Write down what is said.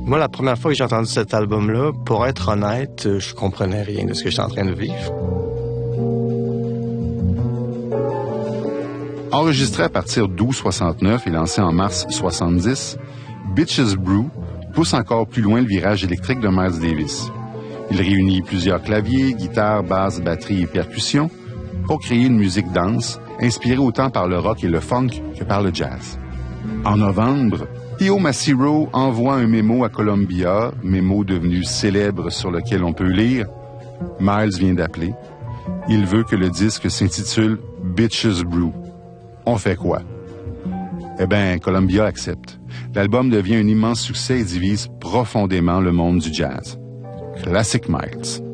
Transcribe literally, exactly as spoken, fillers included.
Moi, la première fois que j'ai entendu cet album-là, pour être honnête, je comprenais rien de ce que j'étais en train de vivre. Enregistré à partir d'août soixante-neuf et lancé en mars soixante-dix, Bitches Brew pousse encore plus loin le virage électrique de Miles Davis. Il réunit plusieurs claviers, guitares, basses, batteries et percussions pour créer une musique dense, inspirée autant par le rock et le funk que par le jazz. En novembre, Theo Macero envoie un mémo à Columbia, mémo devenu célèbre sur lequel on peut lire « Miles vient d'appeler. Il veut que le disque s'intitule « Bitches Brew ». On fait quoi? Eh bien, Columbia accepte. L'album devient un immense succès et divise profondément le monde du jazz. Classic Miles.